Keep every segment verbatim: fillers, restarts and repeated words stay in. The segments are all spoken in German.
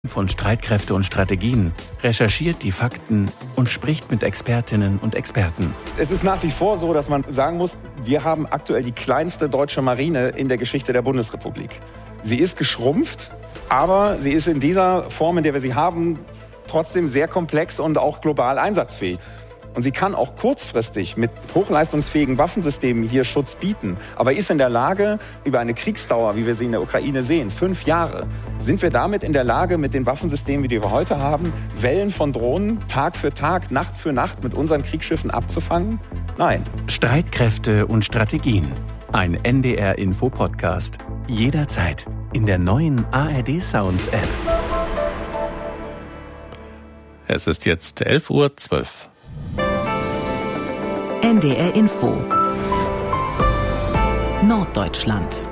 Von Streitkräfte und Strategien, recherchiert die Fakten und spricht mit Expertinnen und Experten. Es ist nach wie vor so, dass man sagen muss, wir haben aktuell die kleinste deutsche Marine in der Geschichte der Bundesrepublik. Sie ist geschrumpft, aber sie ist in dieser Form, in der wir sie haben, trotzdem sehr komplex und auch global einsatzfähig. Und sie kann auch kurzfristig mit hochleistungsfähigen Waffensystemen hier Schutz bieten. Aber ist in der Lage, über eine Kriegsdauer, wie wir sie in der Ukraine sehen, fünf Jahre, sind wir damit in der Lage, mit den Waffensystemen, die wir heute haben, Wellen von Drohnen Tag für Tag, Nacht für Nacht mit unseren Kriegsschiffen abzufangen? Nein. Streitkräfte und Strategien. Ein N D R-Info-Podcast. Jederzeit in der neuen A R D Sounds App. Es ist jetzt elf Uhr zwölf. N D R Info Norddeutschland.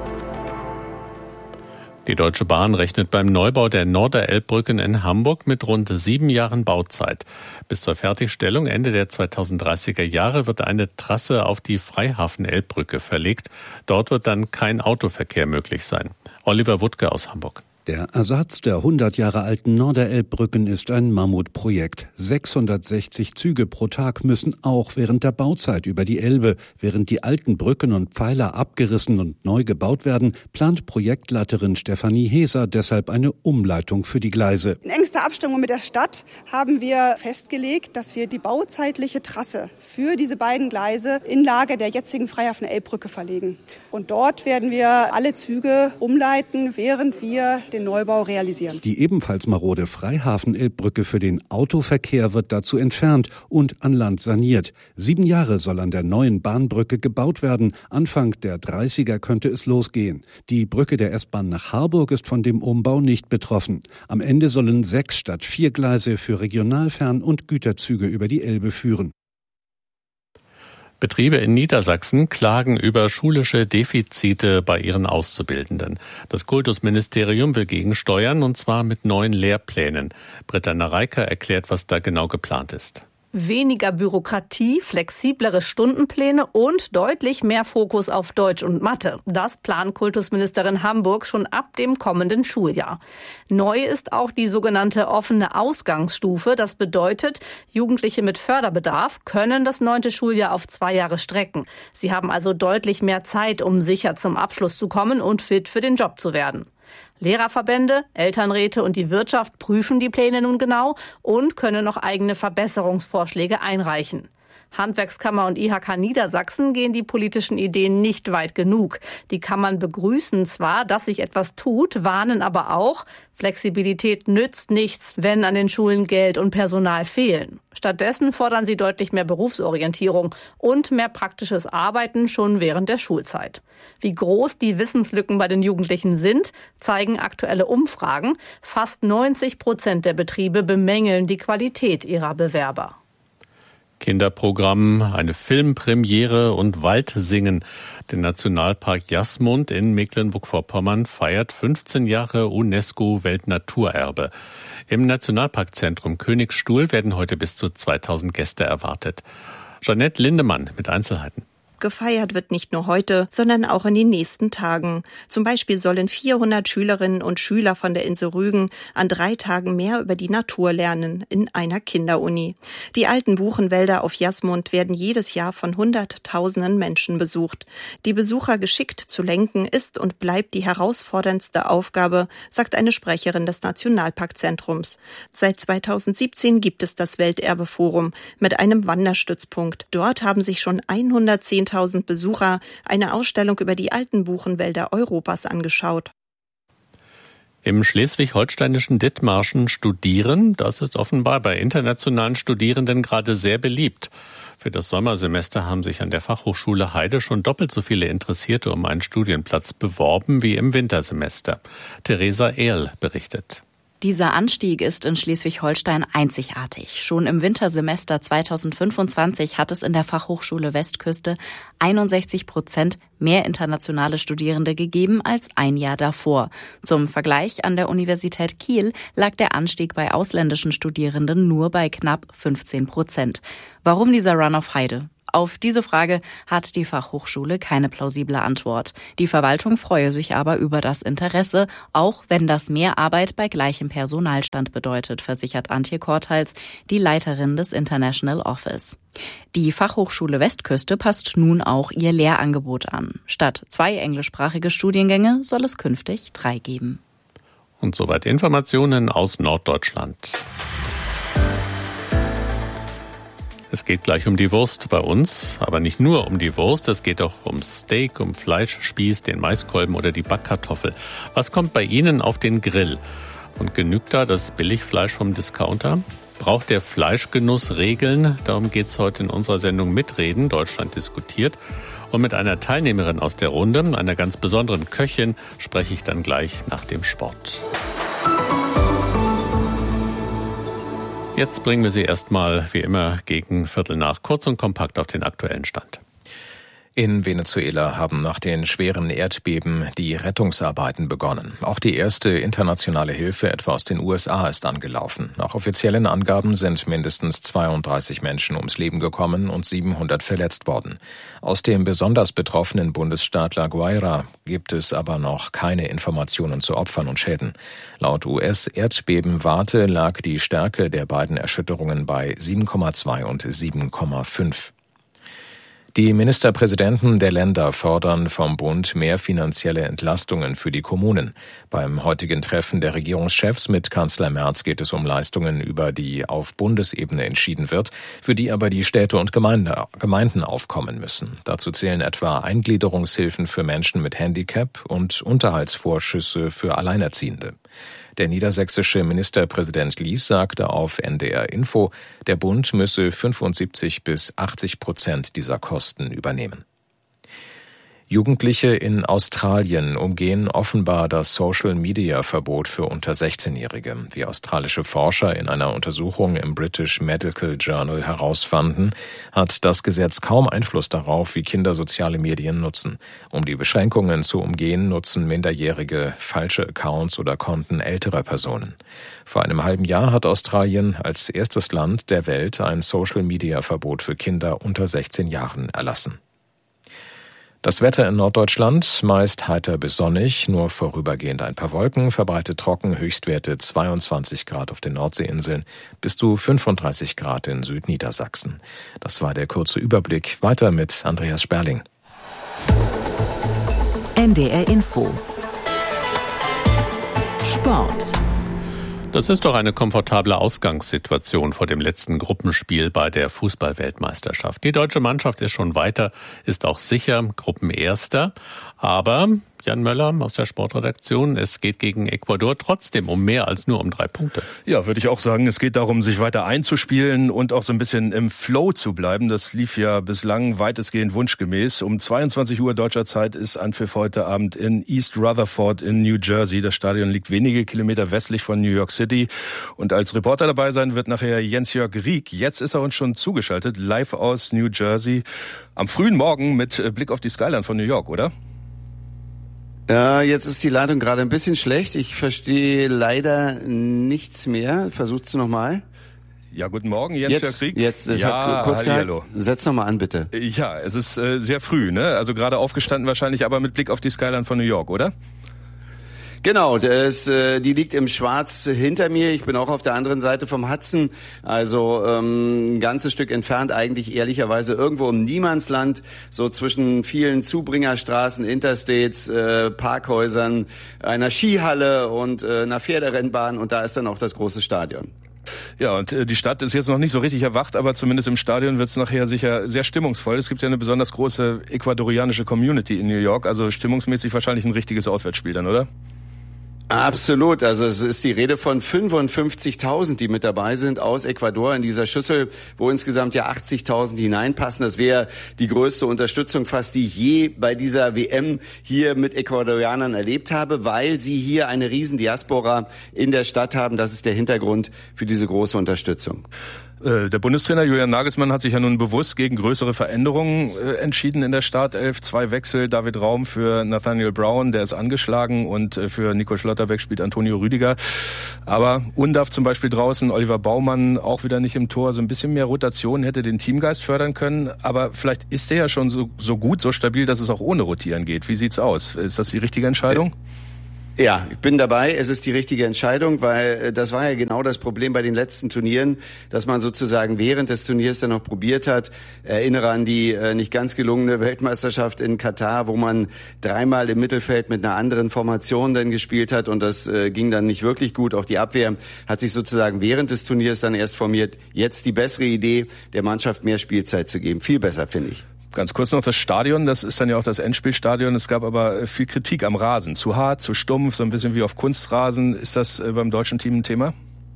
Die Deutsche Bahn rechnet beim Neubau der Norderelbbrücken in Hamburg mit rund sieben Jahren Bauzeit. Bis zur Fertigstellung Ende der zweitausenddreißiger Jahre wird eine Trasse auf die Freihafen-Elbbrücke verlegt. Dort wird dann kein Autoverkehr möglich sein. Oliver Wuttke aus Hamburg. Der Ersatz der hundert Jahre alten Norderelbbrücken ist ein Mammutprojekt. sechshundertsechzig Züge pro Tag müssen auch während der Bauzeit über die Elbe. Während die alten Brücken und Pfeiler abgerissen und neu gebaut werden, plant Projektleiterin Stefanie Heser deshalb eine Umleitung für die Gleise. In engster Abstimmung mit der Stadt haben wir festgelegt, dass wir die bauzeitliche Trasse für diese beiden Gleise in Lage der jetzigen Freihafen-Elbbrücke verlegen. Und dort werden wir alle Züge umleiten, während wir den Neubau realisieren. Die ebenfalls marode Freihafen-Elbbrücke für den Autoverkehr wird dazu entfernt und an Land saniert. Sieben Jahre soll an der neuen Bahnbrücke gebaut werden. Anfang der dreißiger könnte es losgehen. Die Brücke der S-Bahn nach Harburg ist von dem Umbau nicht betroffen. Am Ende sollen sechs statt vier Gleise für Regionalfern- und Güterzüge über die Elbe führen. Betriebe in Niedersachsen klagen über schulische Defizite bei ihren Auszubildenden. Das Kultusministerium will gegensteuern, und zwar mit neuen Lehrplänen. Britta Nareika erklärt, was da genau geplant ist. Weniger Bürokratie, flexiblere Stundenpläne und deutlich mehr Fokus auf Deutsch und Mathe. Das plant Kultusministerin Hamburg schon ab dem kommenden Schuljahr. Neu ist auch die sogenannte offene Ausgangsstufe. Das bedeutet, Jugendliche mit Förderbedarf können das neunte Schuljahr auf zwei Jahre strecken. Sie haben also deutlich mehr Zeit, um sicher zum Abschluss zu kommen und fit für den Job zu werden. Lehrerverbände, Elternräte und die Wirtschaft prüfen die Pläne nun genau und können noch eigene Verbesserungsvorschläge einreichen. Handwerkskammer und I H K Niedersachsen gehen die politischen Ideen nicht weit genug. Die Kammern begrüßen zwar, dass sich etwas tut, warnen aber auch, Flexibilität nützt nichts, wenn an den Schulen Geld und Personal fehlen. Stattdessen fordern sie deutlich mehr Berufsorientierung und mehr praktisches Arbeiten schon während der Schulzeit. Wie groß die Wissenslücken bei den Jugendlichen sind, zeigen aktuelle Umfragen. Fast neunzig Prozent der Betriebe bemängeln die Qualität ihrer Bewerber. Kinderprogramm, eine Filmpremiere und Waldsingen. Der Nationalpark Jasmund in Mecklenburg-Vorpommern feiert fünfzehn Jahre UNESCO-Weltnaturerbe. Im Nationalparkzentrum Königsstuhl werden heute bis zu zweitausend Gäste erwartet. Jeanette Lindemann mit Einzelheiten. Gefeiert wird nicht nur heute, sondern auch in den nächsten Tagen. Zum Beispiel sollen vierhundert Schülerinnen und Schüler von der Insel Rügen an drei Tagen mehr über die Natur lernen in einer Kinderuni. Die alten Buchenwälder auf Jasmund werden jedes Jahr von Hunderttausenden Menschen besucht. Die Besucher geschickt zu lenken ist und bleibt die herausforderndste Aufgabe, sagt eine Sprecherin des Nationalparkzentrums. Seit zweitausendsiebzehn gibt es das Welterbeforum mit einem Wanderstützpunkt. Dort haben sich schon hundertzehntausend Besucher eine Ausstellung über die alten Buchenwälder Europas angeschaut. Im schleswig-holsteinischen Dithmarschen studieren, das ist offenbar bei internationalen Studierenden gerade sehr beliebt. Für das Sommersemester haben sich an der Fachhochschule Heide schon doppelt so viele Interessierte um einen Studienplatz beworben wie im Wintersemester. Theresa Ehrl berichtet. Dieser Anstieg ist in Schleswig-Holstein einzigartig. Schon im Wintersemester zweitausendfünfundzwanzig hat es in der Fachhochschule Westküste einundsechzig Prozent mehr internationale Studierende gegeben als ein Jahr davor. Zum Vergleich, an der Universität Kiel lag der Anstieg bei ausländischen Studierenden nur bei knapp fünfzehn Prozent. Warum dieser Run auf Heide? Auf diese Frage hat die Fachhochschule keine plausible Antwort. Die Verwaltung freue sich aber über das Interesse, auch wenn das mehr Arbeit bei gleichem Personalstand bedeutet, versichert Antje Korthals, die Leiterin des International Office. Die Fachhochschule Westküste passt nun auch ihr Lehrangebot an. Statt zwei englischsprachige Studiengänge soll es künftig drei geben. Und soweit Informationen aus Norddeutschland. Es geht gleich um die Wurst bei uns, aber nicht nur um die Wurst, es geht auch um Steak, um Fleischspieß, den Maiskolben oder die Backkartoffel. Was kommt bei Ihnen auf den Grill? Und genügt da das Billigfleisch vom Discounter? Braucht der Fleischgenuss Regeln? Darum geht es heute in unserer Sendung Mitreden, Deutschland diskutiert. Und mit einer Teilnehmerin aus der Runde, einer ganz besonderen Köchin, spreche ich dann gleich nach dem Sport. Jetzt bringen wir Sie erstmal, wie immer, gegen Viertel nach kurz und kompakt auf den aktuellen Stand. In Venezuela haben nach den schweren Erdbeben die Rettungsarbeiten begonnen. Auch die erste internationale Hilfe, etwa aus den U S A, ist angelaufen. Nach offiziellen Angaben sind mindestens zweiunddreißig Menschen ums Leben gekommen und siebenhundert verletzt worden. Aus dem besonders betroffenen Bundesstaat La Guaira gibt es aber noch keine Informationen zu Opfern und Schäden. Laut U S-Erdbebenwarte lag die Stärke der beiden Erschütterungen bei sieben Komma zwei und sieben Komma fünf. Die Ministerpräsidenten der Länder fordern vom Bund mehr finanzielle Entlastungen für die Kommunen. Beim heutigen Treffen der Regierungschefs mit Kanzler Merz geht es um Leistungen, über die auf Bundesebene entschieden wird, für die aber die Städte und Gemeinde, Gemeinden aufkommen müssen. Dazu zählen etwa Eingliederungshilfen für Menschen mit Handicap und Unterhaltsvorschüsse für Alleinerziehende. Der niedersächsische Ministerpräsident Lies sagte auf N D R Info, der Bund müsse fünfundsiebzig bis achtzig Prozent dieser Kosten übernehmen. Jugendliche in Australien umgehen offenbar das Social-Media-Verbot für unter sechzehnjährige, wie australische Forscher in einer Untersuchung im British Medical Journal herausfanden, hat das Gesetz kaum Einfluss darauf, wie Kinder soziale Medien nutzen. Um die Beschränkungen zu umgehen, nutzen Minderjährige falsche Accounts oder Konten älterer Personen. Vor einem halben Jahr hat Australien als erstes Land der Welt ein Social-Media-Verbot für Kinder unter sechzehn Jahren erlassen. Das Wetter in Norddeutschland meist heiter bis sonnig, nur vorübergehend ein paar Wolken, verbreitet trocken, Höchstwerte zweiundzwanzig Grad auf den Nordseeinseln bis zu fünfunddreißig Grad in Südniedersachsen. Das war der kurze Überblick. Weiter mit Andreas Sperling. N D R Info. Sport. Das ist doch eine komfortable Ausgangssituation vor dem letzten Gruppenspiel bei der Fußball-Weltmeisterschaft. Die deutsche Mannschaft ist schon weiter, ist auch sicher Gruppenerster. Aber, Jan Möller aus der Sportredaktion, es geht gegen Ecuador trotzdem um mehr als nur um drei Punkte. Ja, würde ich auch sagen. Es geht darum, sich weiter einzuspielen und auch so ein bisschen im Flow zu bleiben. Das lief ja bislang weitestgehend wunschgemäß. Um zweiundzwanzig Uhr deutscher Zeit ist Anpfiff heute Abend in East Rutherford in New Jersey. Das Stadion liegt wenige Kilometer westlich von New York City. Und als Reporter dabei sein wird nachher Jens-Jörg Rieck. Jetzt ist er uns schon zugeschaltet, live aus New Jersey. Am frühen Morgen mit Blick auf die Skyline von New York, oder? Ja, jetzt ist die Leitung gerade ein bisschen schlecht. Ich verstehe leider nichts mehr. Versucht's nochmal. Ja, guten Morgen, Jens Jörg Rieck. Jetzt, es ja, hat kurz gehalten. Hallo. Setz noch mal an, bitte. Ja, es ist äh, sehr früh, ne? Also gerade aufgestanden wahrscheinlich, aber mit Blick auf die Skyline von New York, oder? Genau, das, äh, die liegt im Schwarz hinter mir. Ich bin auch auf der anderen Seite vom Hudson, also ähm, ein ganzes Stück entfernt, eigentlich ehrlicherweise irgendwo im Niemandsland, so zwischen vielen Zubringerstraßen, Interstates, äh, Parkhäusern, einer Skihalle und äh, einer Pferderennbahn, und da ist dann auch das große Stadion. Ja, und äh, die Stadt ist jetzt noch nicht so richtig erwacht, aber zumindest im Stadion wird es nachher sicher sehr stimmungsvoll. Es gibt ja eine besonders große ecuadorianische Community in New York, also stimmungsmäßig wahrscheinlich ein richtiges Auswärtsspiel dann, oder? Absolut, also es ist die Rede von fünfundfünfzigtausend, die mit dabei sind aus Ecuador in dieser Schüssel, wo insgesamt ja achtzigtausend hineinpassen. Das wäre die größte Unterstützung fast, die ich je bei dieser W M hier mit Ecuadorianern erlebt habe, weil sie hier eine riesen Diaspora in der Stadt haben. Das ist der Hintergrund für diese große Unterstützung. Der Bundestrainer Julian Nagelsmann hat sich ja nun bewusst gegen größere Veränderungen äh, entschieden in der Startelf. Zwei Wechsel, David Raum für Nathaniel Brown, der ist angeschlagen, und äh, für Nico Schlotterbeck spielt Antonio Rüdiger. Aber Undav zum Beispiel draußen, Oliver Baumann auch wieder nicht im Tor. So ein bisschen mehr Rotation hätte den Teamgeist fördern können. Aber vielleicht ist der ja schon so, so gut, so stabil, dass es auch ohne Rotieren geht. Wie sieht's aus? Ist das die richtige Entscheidung? Ja, ich bin dabei. Es ist die richtige Entscheidung, weil das war ja genau das Problem bei den letzten Turnieren, dass man sozusagen während des Turniers dann noch probiert hat. Erinnere an die äh, nicht ganz gelungene Weltmeisterschaft in Katar, wo man dreimal im Mittelfeld mit einer anderen Formation dann gespielt hat, und das äh, ging dann nicht wirklich gut. Auch die Abwehr hat sich sozusagen während des Turniers dann erst formiert. Jetzt die bessere Idee, der Mannschaft mehr Spielzeit zu geben. Viel besser, finde ich. Ganz kurz noch das Stadion, das ist dann ja auch das Endspielstadion. Es gab aber viel Kritik am Rasen. Zu hart, zu stumpf, so ein bisschen wie auf Kunstrasen. Ist das beim deutschen Team ein Thema?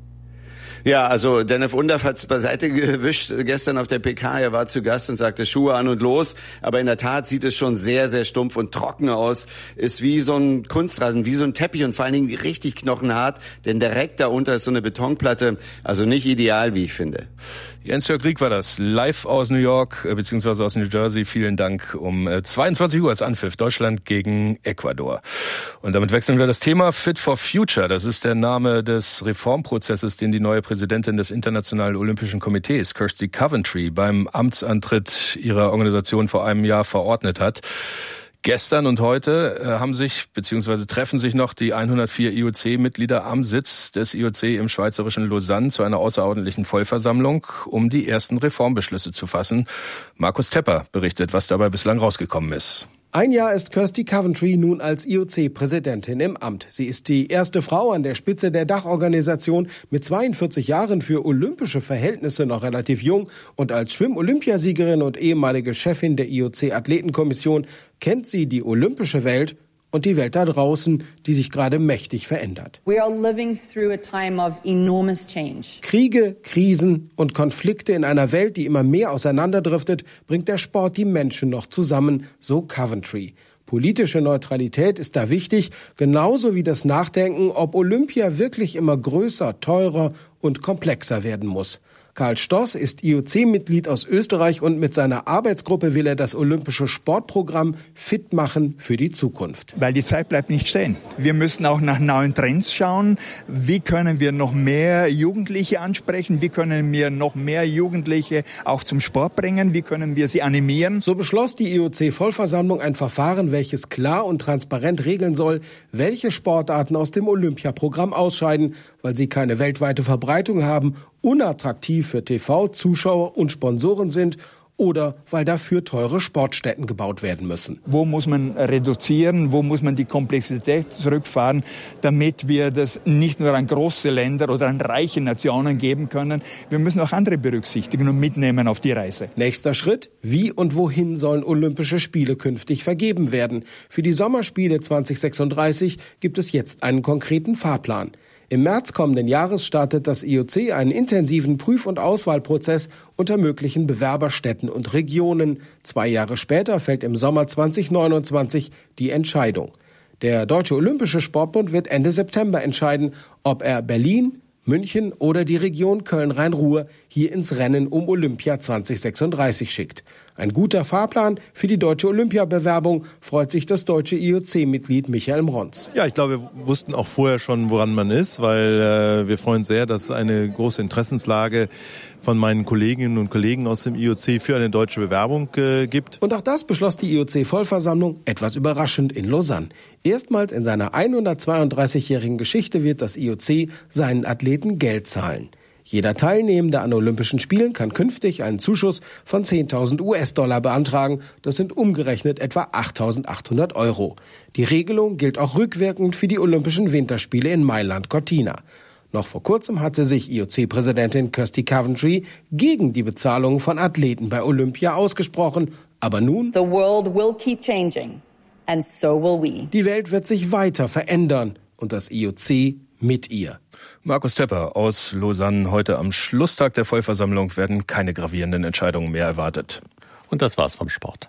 Ja, also Denef Undav hat's beiseite gewischt gestern auf der P K. Er war zu Gast und sagte Schuhe an und los. Aber in der Tat sieht es schon sehr, sehr stumpf und trocken aus. Ist wie so ein Kunstrasen, wie so ein Teppich und vor allen Dingen richtig knochenhart. Denn direkt darunter ist so eine Betonplatte. Also nicht ideal, wie ich finde. Jens-Jörg Rieck war das, live aus New York bzw. aus New Jersey. Vielen Dank. Um zweiundzwanzig Uhr als Anpfiff, Deutschland gegen Ecuador. Und damit wechseln wir das Thema Fit for Future. Das ist der Name des Reformprozesses, den die neue Präsidentin des Internationalen Olympischen Komitees, Kirsty Coventry, beim Amtsantritt ihrer Organisation vor einem Jahr verordnet hat. Gestern und heute äh, haben sich bzw. treffen sich noch die hundertvier I O C-Mitglieder am Sitz des I O C im schweizerischen Lausanne zu einer außerordentlichen Vollversammlung, um die ersten Reformbeschlüsse zu fassen. Markus Tepper berichtet, was dabei bislang rausgekommen ist. Ein Jahr ist Kirsty Coventry nun als I O C-Präsidentin im Amt. Sie ist die erste Frau an der Spitze der Dachorganisation, mit zweiundvierzig Jahren für olympische Verhältnisse noch relativ jung, und als Schwimm-Olympiasiegerin und ehemalige Chefin der I O C-Athletenkommission kennt sie die olympische Welt und die Welt da draußen, die sich gerade mächtig verändert. We are living through a time of enormous change. Kriege, Krisen und Konflikte in einer Welt, die immer mehr auseinanderdriftet, bringt der Sport die Menschen noch zusammen, so Coventry. Politische Neutralität ist da wichtig, genauso wie das Nachdenken, ob Olympia wirklich immer größer, teurer und komplexer werden muss. Karl Stoss ist I O C-Mitglied aus Österreich und mit seiner Arbeitsgruppe will er das olympische Sportprogramm fit machen für die Zukunft. Weil die Zeit bleibt nicht stehen. Wir müssen auch nach neuen Trends schauen. Wie können wir noch mehr Jugendliche ansprechen? Wie können wir noch mehr Jugendliche auch zum Sport bringen? Wie können wir sie animieren? So beschloss die I O C-Vollversammlung ein Verfahren, welches klar und transparent regeln soll, welche Sportarten aus dem Olympiaprogramm ausscheiden, weil sie keine weltweite Verbreitung haben, unattraktiv für T V, Zuschauer und Sponsoren sind oder weil dafür teure Sportstätten gebaut werden müssen. Wo muss man reduzieren, wo muss man die Komplexität zurückfahren, damit wir das nicht nur an große Länder oder an reiche Nationen geben können. Wir müssen auch andere berücksichtigen und mitnehmen auf die Reise. Nächster Schritt: Wie und wohin sollen Olympische Spiele künftig vergeben werden? Für die Sommerspiele zwanzig sechsunddreißig gibt es jetzt einen konkreten Fahrplan. Im März kommenden Jahres startet das I O C einen intensiven Prüf- und Auswahlprozess unter möglichen Bewerberstädten und Regionen. Zwei Jahre später fällt im Sommer zwanzig neunundzwanzig die Entscheidung. Der Deutsche Olympische Sportbund wird Ende September entscheiden, ob er Berlin, München oder die Region Köln-Rhein-Ruhr hier ins Rennen um Olympia zwanzig sechsunddreißig schickt. Ein guter Fahrplan für die deutsche Olympiabewerbung, freut sich das deutsche I O C-Mitglied Michael Mronz. Ja, ich glaube, wir wussten auch vorher schon, woran man ist, weil äh, wir freuen uns sehr, dass es eine große Interessenslage von meinen Kolleginnen und Kollegen aus dem I O C für eine deutsche Bewerbung äh, gibt. Und auch das beschloss die I O C-Vollversammlung etwas überraschend in Lausanne. Erstmals in seiner hundertzweiunddreißigjährigen Geschichte wird das I O C seinen Athleten Geld zahlen. Jeder Teilnehmende an Olympischen Spielen kann künftig einen Zuschuss von zehntausend U S-Dollar beantragen. Das sind umgerechnet etwa achttausendachthundert Euro. Die Regelung gilt auch rückwirkend für die Olympischen Winterspiele in Mailand-Cortina. Noch vor kurzem hatte sich I O C-Präsidentin Kirsty Coventry gegen die Bezahlung von Athleten bei Olympia ausgesprochen. Aber nun: The world will keep changing, and so will we. Die Welt wird sich weiter verändern und das I O C mit ihr. Markus Tepper aus Lausanne. Heute am Schlusstag der Vollversammlung werden keine gravierenden Entscheidungen mehr erwartet. Und das war's vom Sport.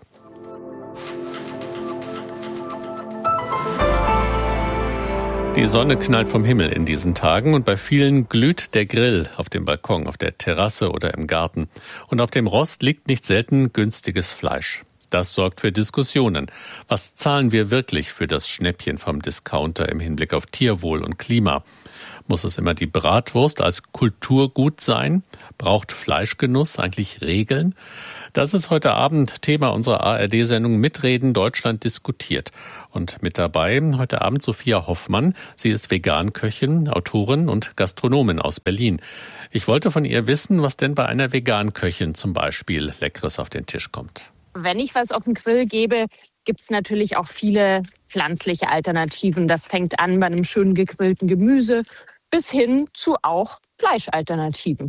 Die Sonne knallt vom Himmel in diesen Tagen und bei vielen glüht der Grill auf dem Balkon, auf der Terrasse oder im Garten. Und auf dem Rost liegt nicht selten günstiges Fleisch. Das sorgt für Diskussionen. Was zahlen wir wirklich für das Schnäppchen vom Discounter im Hinblick auf Tierwohl und Klima? Muss es immer die Bratwurst als Kulturgut sein? Braucht Fleischgenuss eigentlich Regeln? Das ist heute Abend Thema unserer A R D-Sendung Mitreden Deutschland diskutiert. Und mit dabei heute Abend Sophia Hoffmann. Sie ist Veganköchin, Autorin und Gastronomin aus Berlin. Ich wollte von ihr wissen, was denn bei einer Veganköchin zum Beispiel Leckeres auf den Tisch kommt. Wenn ich was auf den Grill gebe, gibt es natürlich auch viele pflanzliche Alternativen. Das fängt an bei einem schönen gegrillten Gemüse bis hin zu auch Fleischalternativen.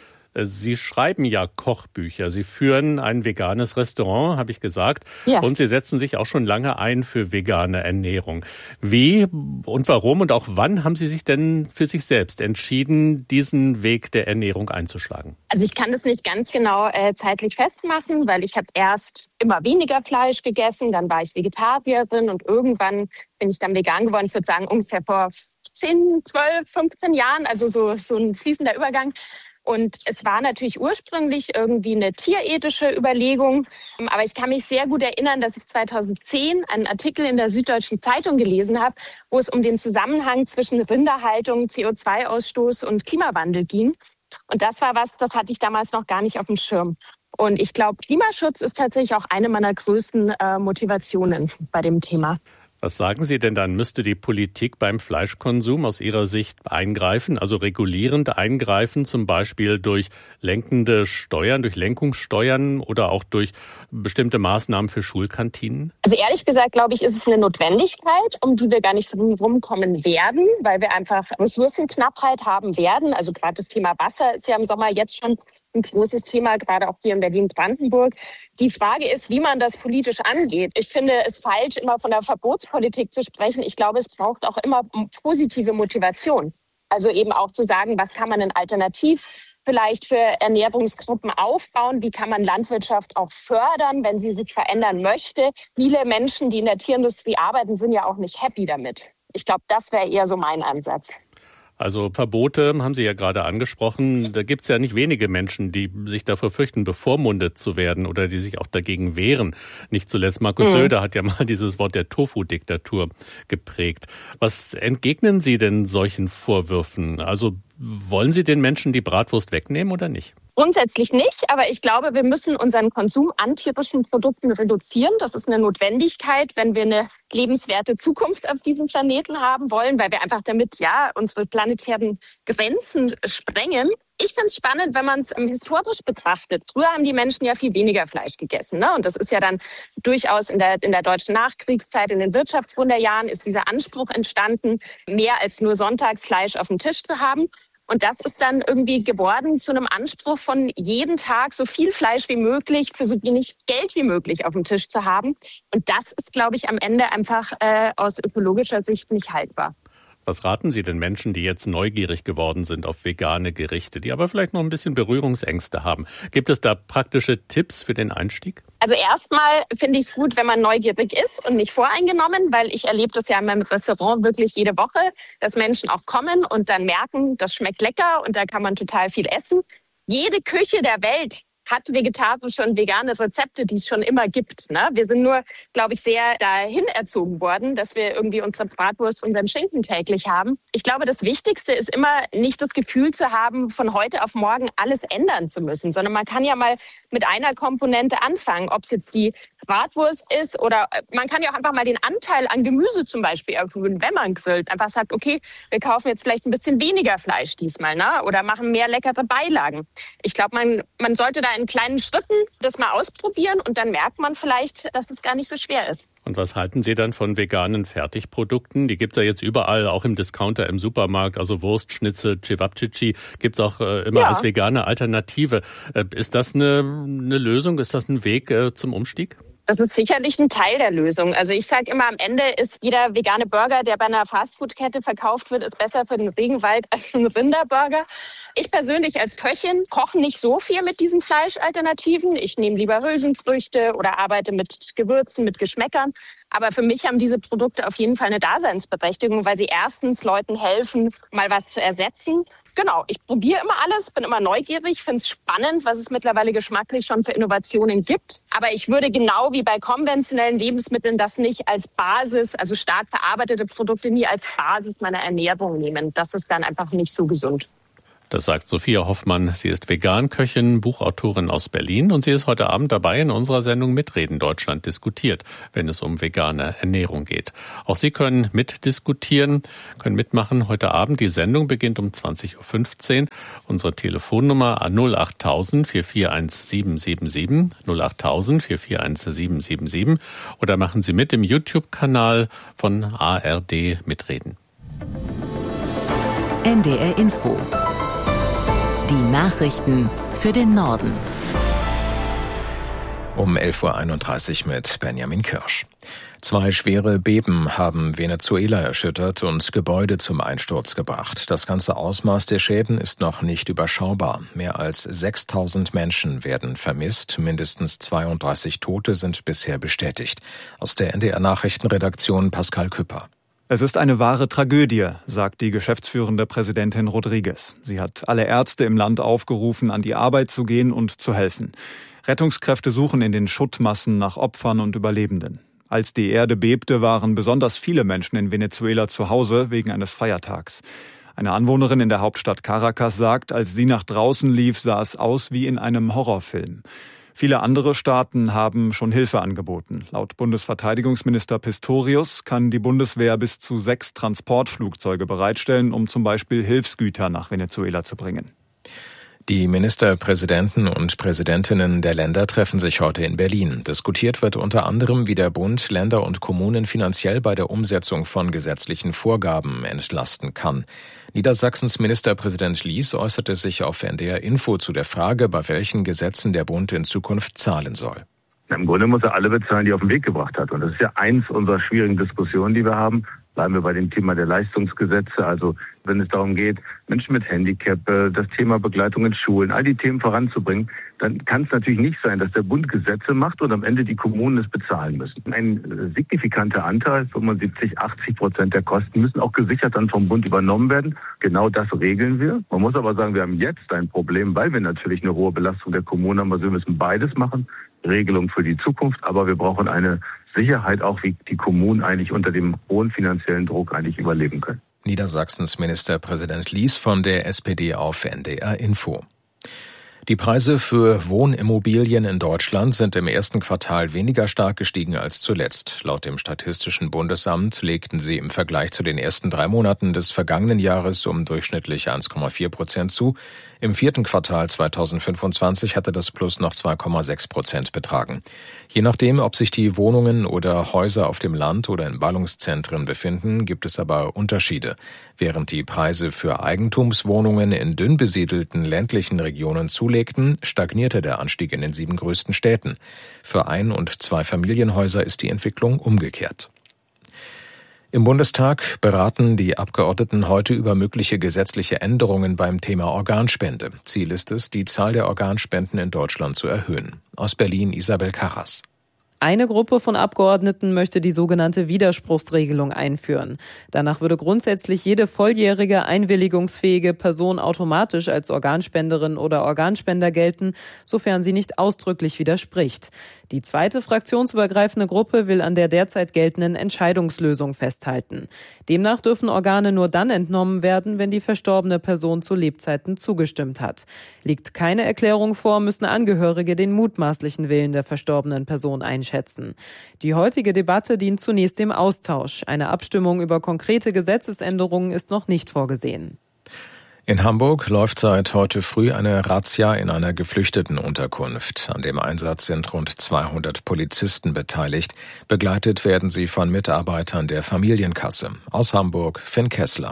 Sie schreiben ja Kochbücher. Sie führen ein veganes Restaurant, habe ich gesagt. Ja. Und Sie setzen sich auch schon lange ein für vegane Ernährung. Wie und warum und auch wann haben Sie sich denn für sich selbst entschieden, diesen Weg der Ernährung einzuschlagen? Also ich kann das nicht ganz genau äh, zeitlich festmachen, weil ich habe erst immer weniger Fleisch gegessen, dann war ich Vegetarierin und irgendwann bin ich dann vegan geworden. Ich würde sagen ungefähr vor zehn, zwölf, fünfzehn Jahren, also so, so ein fließender Übergang. Und es war natürlich ursprünglich irgendwie eine tierethische Überlegung. Aber ich kann mich sehr gut erinnern, dass ich zweitausendzehn einen Artikel in der Süddeutschen Zeitung gelesen habe, wo es um den Zusammenhang zwischen Rinderhaltung, C O zwei Ausstoß und Klimawandel ging. Und das war was, das hatte ich damals noch gar nicht auf dem Schirm. Und ich glaube, Klimaschutz ist tatsächlich auch eine meiner größten äh, Motivationen bei dem Thema. Was sagen Sie denn dann? Müsste die Politik beim Fleischkonsum aus Ihrer Sicht eingreifen, also regulierend eingreifen, zum Beispiel durch lenkende Steuern, durch Lenkungssteuern oder auch durch bestimmte Maßnahmen für Schulkantinen? Also ehrlich gesagt, glaube ich, ist es eine Notwendigkeit, um die wir gar nicht drum rumkommen werden, weil wir einfach Ressourcenknappheit haben werden. Also gerade das Thema Wasser ist ja im Sommer jetzt schon ein großes Thema, gerade auch hier in Berlin-Brandenburg. Die Frage ist, wie man das politisch angeht. Ich finde es falsch, immer von der Verbotspolitik zu sprechen. Ich glaube, es braucht auch immer positive Motivation. Also eben auch zu sagen, was kann man denn alternativ vielleicht für Ernährungsgruppen aufbauen? Wie kann man Landwirtschaft auch fördern, wenn sie sich verändern möchte? Viele Menschen, die in der Tierindustrie arbeiten, sind ja auch nicht happy damit. Ich glaube, das wäre eher so mein Ansatz. Also Verbote haben Sie ja gerade angesprochen. Da gibt es ja nicht wenige Menschen, die sich davor fürchten, bevormundet zu werden oder die sich auch dagegen wehren. Nicht zuletzt Markus mhm. Söder hat ja mal dieses Wort der Tofu-Diktatur geprägt. Was entgegnen Sie denn solchen Vorwürfen? Also wollen Sie den Menschen die Bratwurst wegnehmen oder nicht? Grundsätzlich nicht, aber ich glaube, wir müssen unseren Konsum an tierischen Produkten reduzieren. Das ist eine Notwendigkeit, wenn wir eine lebenswerte Zukunft auf diesem Planeten haben wollen, weil wir einfach damit ja unsere planetären Grenzen sprengen. Ich finde es spannend, wenn man es historisch betrachtet. Früher haben die Menschen ja viel weniger Fleisch gegessen, ne? Und das ist ja dann durchaus in der, in der deutschen Nachkriegszeit, in den Wirtschaftswunderjahren, ist dieser Anspruch entstanden, mehr als nur Sonntagsfleisch auf dem Tisch zu haben. Und das ist dann irgendwie geworden zu einem Anspruch von jeden Tag so viel Fleisch wie möglich für so wenig Geld wie möglich auf dem Tisch zu haben. Und das ist, glaube ich, am Ende einfach äh, aus ökologischer Sicht nicht haltbar. Was raten Sie den Menschen, die jetzt neugierig geworden sind auf vegane Gerichte, die aber vielleicht noch ein bisschen Berührungsängste haben? Gibt es da praktische Tipps für den Einstieg? Also erstmal finde ich es gut, wenn man neugierig ist und nicht voreingenommen, weil ich erlebe das ja in meinem Restaurant wirklich jede Woche, dass Menschen auch kommen und dann merken, das schmeckt lecker und da kann man total viel essen. Jede Küche der Welt hat vegetarische und vegane Rezepte, die es schon immer gibt. Ne? Wir sind nur, glaube ich, sehr dahin erzogen worden, dass wir irgendwie unsere Bratwurst, unseren Schinken täglich haben. Ich glaube, das Wichtigste ist immer nicht das Gefühl zu haben, von heute auf morgen alles ändern zu müssen, sondern man kann ja mal mit einer Komponente anfangen, ob es jetzt die Bratwurst ist oder man kann ja auch einfach mal den Anteil an Gemüse zum Beispiel erhöhen, wenn man grillt. Einfach sagt, okay, wir kaufen jetzt vielleicht ein bisschen weniger Fleisch diesmal, ne? Oder machen mehr leckere Beilagen. Ich glaube, man, man sollte da in kleinen Schritten das mal ausprobieren und dann merkt man vielleicht, dass es gar nicht so schwer ist. Und was halten Sie dann von veganen Fertigprodukten? Die gibt's ja jetzt überall, auch im Discounter, im Supermarkt. Also Wurst, Schnitzel, Cevapcici gibt's auch äh, immer ja. als vegane Alternative. Äh, ist das eine, eine Lösung? Ist das ein Weg äh, zum Umstieg? Das ist sicherlich ein Teil der Lösung. Also ich sage immer, am Ende ist jeder vegane Burger, der bei einer Fastfood-Kette verkauft wird, ist besser für den Regenwald als ein Rinderburger. Ich persönlich als Köchin koche nicht so viel mit diesen Fleischalternativen. Ich nehme lieber Hülsenfrüchte oder arbeite mit Gewürzen, mit Geschmäckern. Aber für mich haben diese Produkte auf jeden Fall eine Daseinsberechtigung, weil sie erstens Leuten helfen, mal was zu ersetzen. Genau, ich probiere immer alles, bin immer neugierig, finde es spannend, was es mittlerweile geschmacklich schon für Innovationen gibt. Aber ich würde genau wie bei konventionellen Lebensmitteln das nicht als Basis, also stark verarbeitete Produkte nie als Basis meiner Ernährung nehmen. Das ist dann einfach nicht so gesund. Das sagt Sophia Hoffmann. Sie ist Vegan-Köchin, Buchautorin aus Berlin und sie ist heute Abend dabei in unserer Sendung Mitreden Deutschland diskutiert, wenn es um vegane Ernährung geht. Auch Sie können mitdiskutieren, können mitmachen. Heute Abend, die Sendung beginnt um zwanzig Uhr fünfzehn. Unsere Telefonnummer null acht tausend vier vier eins sieben sieben sieben, null acht tausend vier vier eins sieben sieben sieben oder machen Sie mit im YouTube-Kanal von A R D Mitreden. N D R Info. Die Nachrichten für den Norden. Um elf Uhr einunddreißig mit Benjamin Kirsch. Zwei schwere Beben haben Venezuela erschüttert und Gebäude zum Einsturz gebracht. Das ganze Ausmaß der Schäden ist noch nicht überschaubar. Mehr als sechstausend Menschen werden vermisst. Mindestens zweiunddreißig Tote sind bisher bestätigt. Aus der N D R-Nachrichtenredaktion Pascal Küpper. Es ist eine wahre Tragödie, sagt die geschäftsführende Präsidentin Rodriguez. Sie hat alle Ärzte im Land aufgerufen, an die Arbeit zu gehen und zu helfen. Rettungskräfte suchen in den Schuttmassen nach Opfern und Überlebenden. Als die Erde bebte, waren besonders viele Menschen in Venezuela zu Hause wegen eines Feiertags. Eine Anwohnerin in der Hauptstadt Caracas sagt, als sie nach draußen lief, sah es aus wie in einem Horrorfilm. Viele andere Staaten haben schon Hilfe angeboten. Laut Bundesverteidigungsminister Pistorius kann die Bundeswehr bis zu sechs Transportflugzeuge bereitstellen, um zum Beispiel Hilfsgüter nach Venezuela zu bringen. Die Ministerpräsidenten und Präsidentinnen der Länder treffen sich heute in Berlin. Diskutiert wird unter anderem, wie der Bund Länder und Kommunen finanziell bei der Umsetzung von gesetzlichen Vorgaben entlasten kann. Niedersachsens Ministerpräsident Lies äußerte sich auf N D R Info zu der Frage, bei welchen Gesetzen der Bund in Zukunft zahlen soll. Im Grunde muss er alle bezahlen, die er auf den Weg gebracht hat. Und das ist ja eins unserer schwierigen Diskussionen, die wir haben. Bleiben wir bei dem Thema der Leistungsgesetze. Also wenn es darum geht, Menschen mit Handicap, das Thema Begleitung in Schulen, all die Themen voranzubringen, dann kann es natürlich nicht sein, dass der Bund Gesetze macht und am Ende die Kommunen es bezahlen müssen. Ein signifikanter Anteil, fünfundsiebzig, achtzig Prozent der Kosten, müssen auch gesichert dann vom Bund übernommen werden. Genau das regeln wir. Man muss aber sagen, wir haben jetzt ein Problem, weil wir natürlich eine hohe Belastung der Kommunen haben. Also wir müssen beides machen. Regelung für die Zukunft, aber wir brauchen eine Sicherheit auch, wie die Kommunen eigentlich unter dem hohen finanziellen Druck eigentlich überleben können. Niedersachsens Ministerpräsident Lies von der S P D auf N D R Info. Die Preise für Wohnimmobilien in Deutschland sind im ersten Quartal weniger stark gestiegen als zuletzt. Laut dem Statistischen Bundesamt legten sie im Vergleich zu den ersten drei Monaten des vergangenen Jahres um durchschnittlich eins Komma vier Prozent zu. Im vierten Quartal zweitausendfünfundzwanzig hatte das Plus noch zwei Komma sechs Prozent betragen. Je nachdem, ob sich die Wohnungen oder Häuser auf dem Land oder in Ballungszentren befinden, gibt es aber Unterschiede. Während die Preise für Eigentumswohnungen in dünn besiedelten ländlichen Regionen zulegten, stagnierte der Anstieg in den sieben größten Städten. Für Ein- und Zweifamilienhäuser ist die Entwicklung umgekehrt. Im Bundestag beraten die Abgeordneten heute über mögliche gesetzliche Änderungen beim Thema Organspende. Ziel ist es, die Zahl der Organspenden in Deutschland zu erhöhen. Aus Berlin Isabel Karras. Eine Gruppe von Abgeordneten möchte die sogenannte Widerspruchsregelung einführen. Danach würde grundsätzlich jede volljährige, einwilligungsfähige Person automatisch als Organspenderin oder Organspender gelten, sofern sie nicht ausdrücklich widerspricht. Die zweite fraktionsübergreifende Gruppe will an der derzeit geltenden Entscheidungslösung festhalten. Demnach dürfen Organe nur dann entnommen werden, wenn die verstorbene Person zu Lebzeiten zugestimmt hat. Liegt keine Erklärung vor, müssen Angehörige den mutmaßlichen Willen der verstorbenen Person einschätzen. Die heutige Debatte dient zunächst dem Austausch. Eine Abstimmung über konkrete Gesetzesänderungen ist noch nicht vorgesehen. In Hamburg läuft seit heute früh eine Razzia in einer Geflüchtetenunterkunft. An dem Einsatz sind rund zweihundert Polizisten beteiligt. Begleitet werden sie von Mitarbeitern der Familienkasse. Aus Hamburg, Finn Kessler.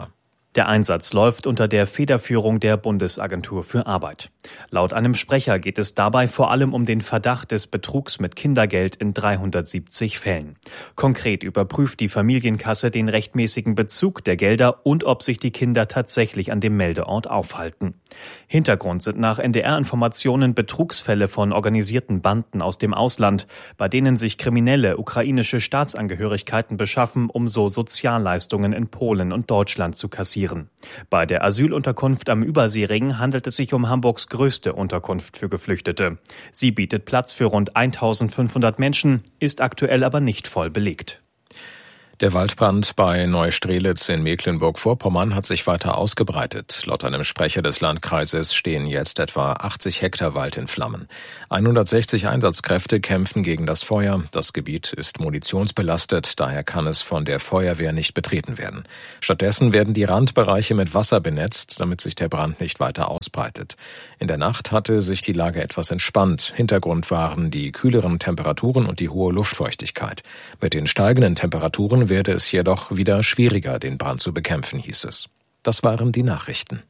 Der Einsatz läuft unter der Federführung der Bundesagentur für Arbeit. Laut einem Sprecher geht es dabei vor allem um den Verdacht des Betrugs mit Kindergeld in dreihundertsiebzig Fällen. Konkret überprüft die Familienkasse den rechtmäßigen Bezug der Gelder und ob sich die Kinder tatsächlich an dem Meldeort aufhalten. Hintergrund sind nach N D R-Informationen Betrugsfälle von organisierten Banden aus dem Ausland, bei denen sich Kriminelle ukrainische Staatsangehörigkeiten beschaffen, um so Sozialleistungen in Polen und Deutschland zu kassieren. Bei der Asylunterkunft am Überseering handelt es sich um Hamburgs größte Unterkunft für Geflüchtete. Sie bietet Platz für rund eintausendfünfhundert Menschen, ist aktuell aber nicht voll belegt. Der Waldbrand bei Neustrelitz in Mecklenburg-Vorpommern hat sich weiter ausgebreitet. Laut einem Sprecher des Landkreises stehen jetzt etwa achtzig Hektar Wald in Flammen. hundertsechzig Einsatzkräfte kämpfen gegen das Feuer. Das Gebiet ist munitionsbelastet, daher kann es von der Feuerwehr nicht betreten werden. Stattdessen werden die Randbereiche mit Wasser benetzt, damit sich der Brand nicht weiter ausbreitet. In der Nacht hatte sich die Lage etwas entspannt. Hintergrund waren die kühleren Temperaturen und die hohe Luftfeuchtigkeit. Mit den steigenden Temperaturen werde es jedoch wieder schwieriger, den Brand zu bekämpfen, hieß es. Das waren die Nachrichten.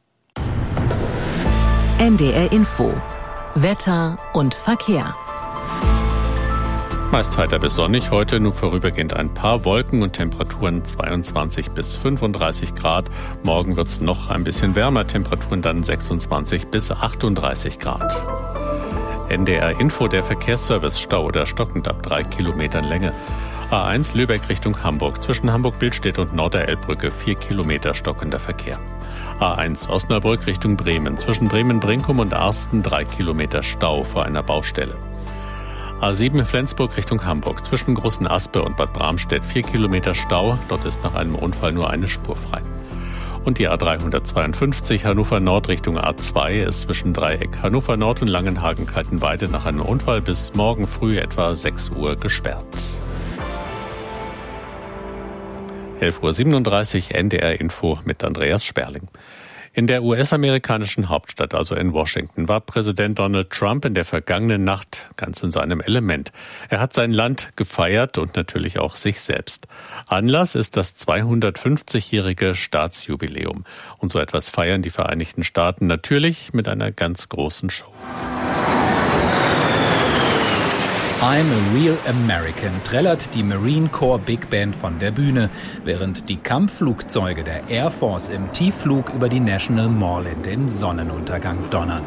N D R Info. Wetter und Verkehr. Meist heiter bis sonnig, heute nur vorübergehend ein paar Wolken und Temperaturen zweiundzwanzig bis fünfunddreißig Grad. Morgen wird es noch ein bisschen wärmer, Temperaturen dann sechsundzwanzig bis achtunddreißig Grad. N D R Info, der Verkehrsservice, Stau oder stockend ab drei Kilometern Länge. A eins Lübeck Richtung Hamburg, zwischen Hamburg-Billstedt und Norderelbbrücke vier Kilometer stockender Verkehr. A eins Osnabrück Richtung Bremen, zwischen Bremen-Brinkum und Arsten drei Kilometer Stau vor einer Baustelle. A sieben Flensburg Richtung Hamburg, zwischen Großen Aspe und Bad Bramstedt vier Kilometer Stau, dort ist nach einem Unfall nur eine Spur frei. Und die A dreihundertzweiundfünfzig Hannover Nord Richtung A zwei ist zwischen Dreieck Hannover Nord und Langenhagen-Kaltenweide nach einem Unfall bis morgen früh etwa sechs Uhr gesperrt. elf Uhr siebenunddreißig, N D R Info mit Andreas Sperling. In der U S-amerikanischen Hauptstadt, also in Washington, war Präsident Donald Trump in der vergangenen Nacht ganz in seinem Element. Er hat sein Land gefeiert und natürlich auch sich selbst. Anlass ist das zweihundertfünfzigjährige Staatsjubiläum. Und so etwas feiern die Vereinigten Staaten natürlich mit einer ganz großen Show. I'm a Real American trällert die Marine Corps Big Band von der Bühne, während die Kampfflugzeuge der Air Force im Tiefflug über die National Mall in den Sonnenuntergang donnern.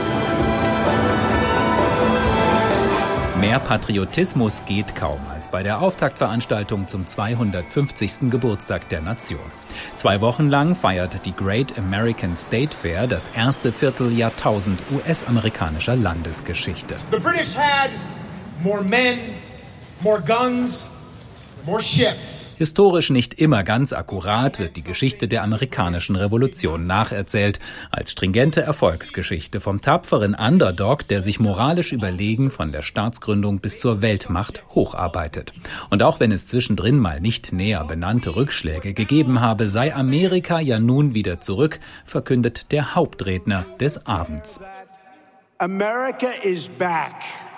Mehr Patriotismus geht kaum als bei der Auftaktveranstaltung zum zweihundertfünfzigsten Geburtstag der Nation. Zwei Wochen lang feiert die Great American State Fair das erste Vierteljahrtausend U S-amerikanischer Landesgeschichte. The British had more men, more guns, more ships. Historisch nicht immer ganz akkurat wird die Geschichte der amerikanischen Revolution nacherzählt, als stringente Erfolgsgeschichte vom tapferen Underdog, der sich moralisch überlegen von der Staatsgründung bis zur Weltmacht hocharbeitet. Und auch wenn es zwischendrin mal nicht näher benannte Rückschläge gegeben habe, sei Amerika ja nun wieder zurück, verkündet der Hauptredner des Abends. America is back.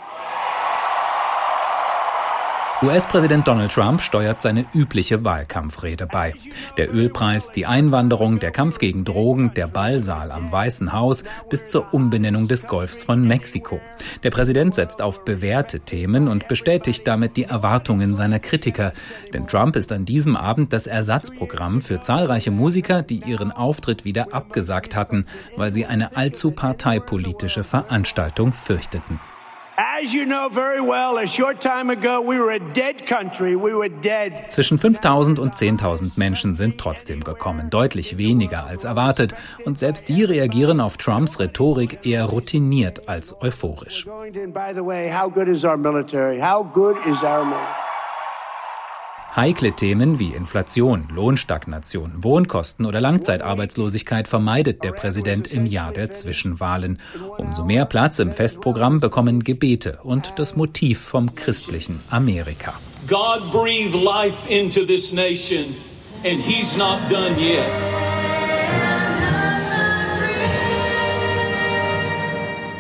U S-Präsident Donald Trump steuert seine übliche Wahlkampfrede bei. Der Ölpreis, die Einwanderung, der Kampf gegen Drogen, der Ballsaal am Weißen Haus bis zur Umbenennung des Golfs von Mexiko. Der Präsident setzt auf bewährte Themen und bestätigt damit die Erwartungen seiner Kritiker. Denn Trump ist an diesem Abend das Ersatzprogramm für zahlreiche Musiker, die ihren Auftritt wieder abgesagt hatten, weil sie eine allzu parteipolitische Veranstaltung fürchteten. As you know very well, a short time ago we were a dead country, we were dead. Zwischen fünftausend und zehntausend Menschen sind trotzdem gekommen, deutlich weniger als erwartet. Und selbst die reagieren auf Trumps Rhetorik eher routiniert als euphorisch. Heikle Themen wie Inflation, Lohnstagnation, Wohnkosten oder Langzeitarbeitslosigkeit vermeidet der Präsident im Jahr der Zwischenwahlen. Umso mehr Platz im Festprogramm bekommen Gebete und das Motiv vom christlichen Amerika. God breathed life into this nation and he's not done yet.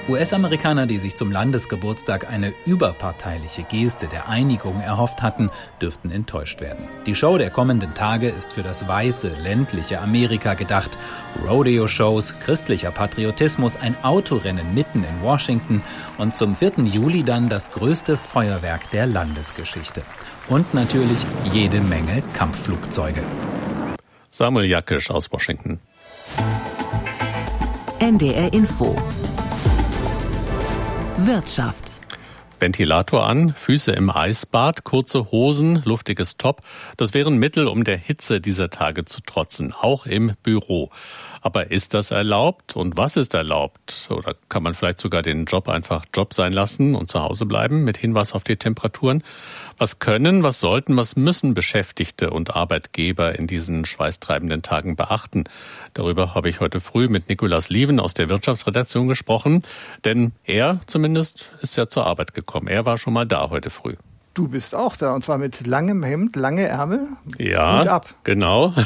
U S-Amerikaner, die sich zum Landesgeburtstag eine überparteiliche Geste der Einigung erhofft hatten, dürften enttäuscht werden. Die Show der kommenden Tage ist für das weiße, ländliche Amerika gedacht. Rodeo-Shows, christlicher Patriotismus, ein Autorennen mitten in Washington und zum vierten Juli dann das größte Feuerwerk der Landesgeschichte. Und natürlich jede Menge Kampfflugzeuge. Samuel Jakisch aus Washington. N D R Info. Wirtschaft. Ventilator an, Füße im Eisbad, kurze Hosen, luftiges Top. Das wären Mittel, um der Hitze dieser Tage zu trotzen, auch im Büro. Aber ist das erlaubt und was ist erlaubt? Oder kann man vielleicht sogar den Job einfach Job sein lassen und zu Hause bleiben mit Hinweis auf die Temperaturen? Was können, was sollten, was müssen Beschäftigte und Arbeitgeber in diesen schweißtreibenden Tagen beachten? Darüber habe ich heute früh mit Nikolaus Lieven aus der Wirtschaftsredaktion gesprochen, denn er zumindest ist ja zur Arbeit gekommen. Er war schon mal da heute früh. Du bist auch da, und zwar mit langem Hemd, lange Ärmel. Ja, Hut ab. Genau.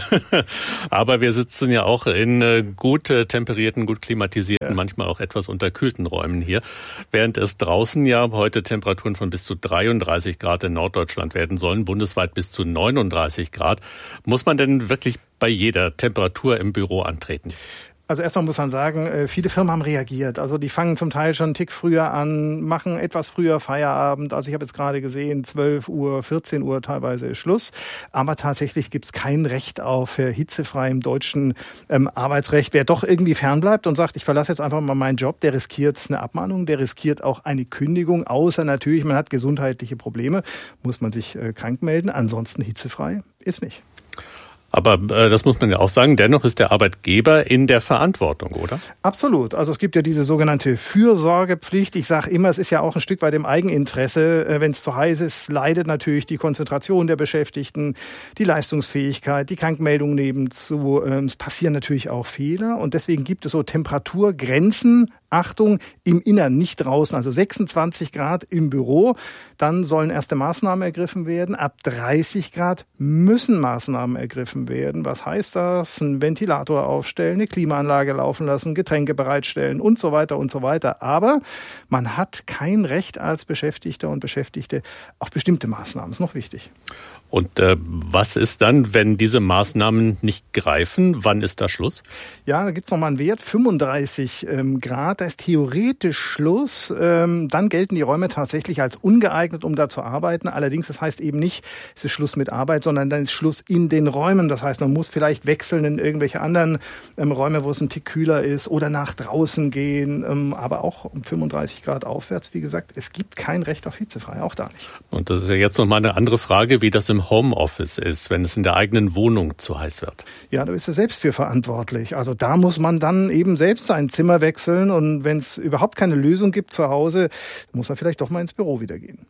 Aber wir sitzen ja auch in äh, gut äh, temperierten, gut klimatisierten, ja. manchmal auch etwas unterkühlten Räumen hier. Während es draußen ja heute Temperaturen von bis zu dreiunddreißig Grad in Norddeutschland werden sollen, bundesweit bis zu neununddreißig Grad. Muss man denn wirklich bei jeder Temperatur im Büro antreten? Also erstmal muss man sagen, viele Firmen haben reagiert. Also die fangen zum Teil schon einen Tick früher an, machen etwas früher Feierabend. Also ich habe jetzt gerade gesehen, zwölf Uhr, vierzehn Uhr teilweise ist Schluss. Aber tatsächlich gibt es kein Recht auf hitzefrei im deutschen ähm, Arbeitsrecht. Wer doch irgendwie fernbleibt und sagt, ich verlasse jetzt einfach mal meinen Job, der riskiert eine Abmahnung, der riskiert auch eine Kündigung. Außer natürlich, man hat gesundheitliche Probleme, muss man sich äh, krank melden. Ansonsten hitzefrei ist nicht. Aber äh, das muss man ja auch sagen, dennoch ist der Arbeitgeber in der Verantwortung, oder? Absolut. Also es gibt ja diese sogenannte Fürsorgepflicht. Ich sage immer, es ist ja auch ein Stück weit im Eigeninteresse. Äh, Wenn es zu heiß ist, leidet natürlich die Konzentration der Beschäftigten, die Leistungsfähigkeit, die Krankmeldung nebenzu. Äh, es passieren natürlich auch Fehler und deswegen gibt es so Temperaturgrenzen. Achtung, im Innern, nicht draußen, also sechsundzwanzig Grad im Büro. Dann sollen erste Maßnahmen ergriffen werden. Ab dreißig Grad müssen Maßnahmen ergriffen werden. Was heißt das? Ein Ventilator aufstellen, eine Klimaanlage laufen lassen, Getränke bereitstellen und so weiter und so weiter. Aber man hat kein Recht als Beschäftigter und Beschäftigte auf bestimmte Maßnahmen. Das ist noch wichtig. Und äh, was ist dann, wenn diese Maßnahmen nicht greifen? Wann ist da Schluss? Ja, da gibt's noch mal einen Wert, fünfunddreißig ähm, Grad. Da ist theoretisch Schluss. Ähm, dann gelten die Räume tatsächlich als ungeeignet, um da zu arbeiten. Allerdings, das heißt eben nicht, es ist Schluss mit Arbeit, sondern dann ist Schluss in den Räumen. Das heißt, man muss vielleicht wechseln in irgendwelche anderen ähm, Räume, wo es ein Tick kühler ist, oder nach draußen gehen. Ähm, aber auch um fünfunddreißig Grad aufwärts, wie gesagt, es gibt kein Recht auf hitzefrei, auch da nicht. Und das ist ja jetzt noch mal eine andere Frage, wie das im Homeoffice ist, wenn es in der eigenen Wohnung zu heiß wird. Ja, da ist er selbst für verantwortlich. Also da muss man dann eben selbst sein Zimmer wechseln und wenn es überhaupt keine Lösung gibt zu Hause, muss man vielleicht doch mal ins Büro wieder gehen.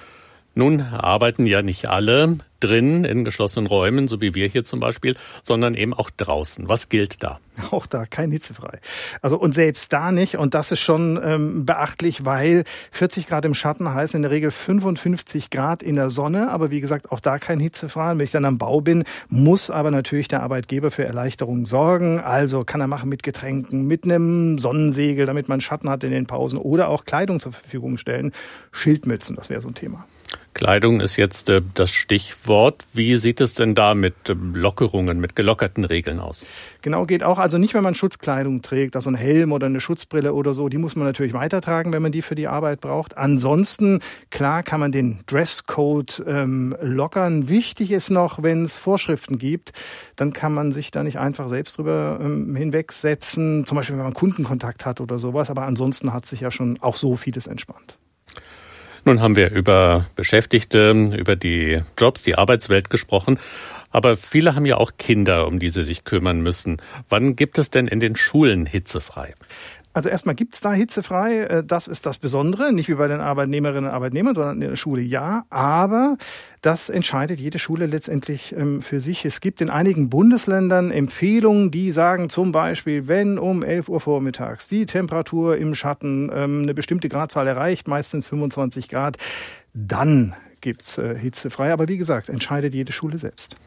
Nun arbeiten ja nicht alle drin in geschlossenen Räumen, so wie wir hier zum Beispiel, sondern eben auch draußen. Was gilt da? Auch da kein hitzefrei. Also und selbst da nicht. Und das ist schon ähm, beachtlich, weil vierzig Grad im Schatten heißen in der Regel fünfundfünfzig Grad in der Sonne. Aber wie gesagt, auch da kein hitzefrei. Wenn ich dann am Bau bin, muss aber natürlich der Arbeitgeber für Erleichterung sorgen. Also kann er machen mit Getränken, mit einem Sonnensegel, damit man Schatten hat in den Pausen, oder auch Kleidung zur Verfügung stellen. Schildmützen, das wäre so ein Thema. Kleidung ist jetzt äh, das Stichwort. Wie sieht es denn da mit äh, Lockerungen, mit gelockerten Regeln aus? Genau, geht auch. Also nicht, wenn man Schutzkleidung trägt, also ein Helm oder eine Schutzbrille oder so. Die muss man natürlich weitertragen, wenn man die für die Arbeit braucht. Ansonsten, klar, kann man den Dresscode ähm, lockern. Wichtig ist noch, wenn es Vorschriften gibt, dann kann man sich da nicht einfach selbst drüber ähm, hinwegsetzen. Zum Beispiel, wenn man Kundenkontakt hat oder sowas. Aber ansonsten hat sich ja schon auch so vieles entspannt. Nun haben wir über Beschäftigte, über die Jobs, die Arbeitswelt gesprochen. Aber viele haben ja auch Kinder, um die sie sich kümmern müssen. Wann gibt es denn in den Schulen hitzefrei? Also erstmal gibt's da hitzefrei, das ist das Besondere, nicht wie bei den Arbeitnehmerinnen und Arbeitnehmern, sondern in der Schule ja, aber das entscheidet jede Schule letztendlich für sich. Es gibt in einigen Bundesländern Empfehlungen, die sagen zum Beispiel, wenn um elf Uhr vormittags die Temperatur im Schatten eine bestimmte Gradzahl erreicht, meistens fünfundzwanzig Grad, dann gibt's hitzefrei, aber wie gesagt, entscheidet jede Schule selbst.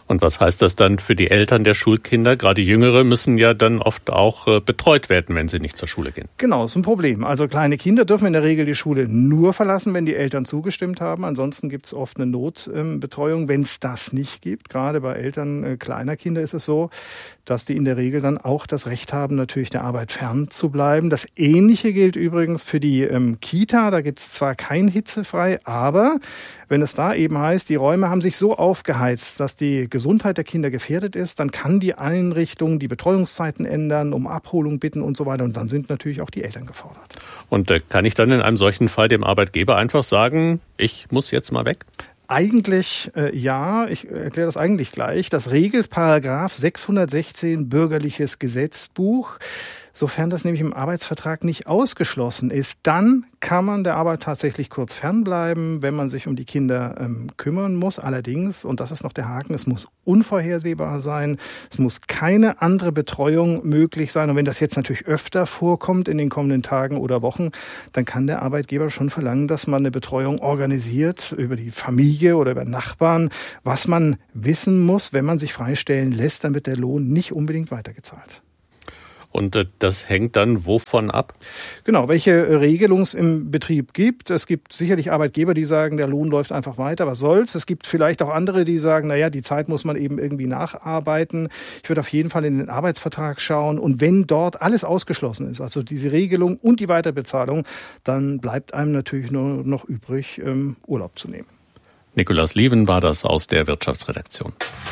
Und was heißt das dann für die Eltern der Schulkinder? Gerade Jüngere müssen ja dann oft auch äh, betreut werden, wenn sie nicht zur Schule gehen. Genau, das ist ein Problem. Also kleine Kinder dürfen in der Regel die Schule nur verlassen, wenn die Eltern zugestimmt haben. Ansonsten gibt es oft eine Notbetreuung. Ähm, wenn es das nicht gibt, gerade bei Eltern äh, kleiner Kinder ist es so, dass die in der Regel dann auch das Recht haben, natürlich der Arbeit fern zu bleiben. Das Ähnliche gilt übrigens für die ähm, Kita. Da gibt es zwar kein hitzefrei, aber wenn es da eben heißt, die Räume haben sich so aufgeheizt, dass die Gesundheit der Kinder gefährdet ist, dann kann die Einrichtung die Betreuungszeiten ändern, um Abholung bitten und so weiter. Und dann sind natürlich auch die Eltern gefordert. Und äh, kann ich dann in einem solchen Fall dem Arbeitgeber einfach sagen, ich muss jetzt mal weg? Eigentlich äh, ja, ich erkläre das eigentlich gleich. Das regelt Paragraph sechshundertsechzehn Bürgerliches Gesetzbuch. Sofern das nämlich im Arbeitsvertrag nicht ausgeschlossen ist, dann kann man der Arbeit tatsächlich kurz fernbleiben, wenn man sich um die Kinder ähm, kümmern muss. Allerdings, und das ist noch der Haken, es muss unvorhersehbar sein, es muss keine andere Betreuung möglich sein. Und wenn das jetzt natürlich öfter vorkommt in den kommenden Tagen oder Wochen, dann kann der Arbeitgeber schon verlangen, dass man eine Betreuung organisiert über die Familie oder über Nachbarn, was man wissen muss, wenn man sich freistellen lässt, dann wird der Lohn nicht unbedingt weitergezahlt. Und das hängt dann wovon ab? Genau, welche Regelung es im Betrieb gibt. Es gibt sicherlich Arbeitgeber, die sagen, der Lohn läuft einfach weiter, was soll's. Es gibt vielleicht auch andere, die sagen, naja, die Zeit muss man eben irgendwie nacharbeiten. Ich würde auf jeden Fall in den Arbeitsvertrag schauen. Und wenn dort alles ausgeschlossen ist, also diese Regelung und die Weiterbezahlung, dann bleibt einem natürlich nur noch übrig, Urlaub zu nehmen. Nikolaus Lieven war das aus der Wirtschaftsredaktion.